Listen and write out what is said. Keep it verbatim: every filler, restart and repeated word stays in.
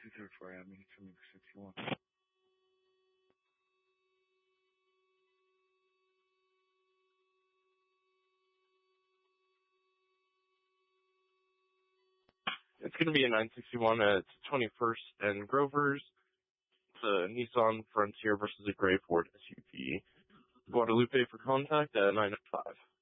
two three four, yeah, meeting for meeting sixty-one. It's going to be a nine sixty-one at twenty-first and Grover's. It's a Nissan Frontier versus a gray Ford S U V. Guadalupe for contact at nine oh five.